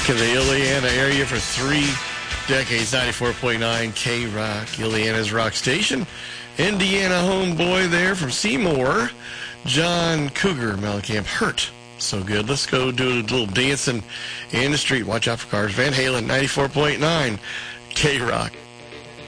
Rock in the Illiana area for 3 decades. 94.9 K-Rock, Illiana's rock station. Indiana homeboy there from Seymour, John Cougar Mellencamp. Hurt so good. Let's go do a little dancing in the street. Watch out for cars. Van Halen, 94.9 K-Rock.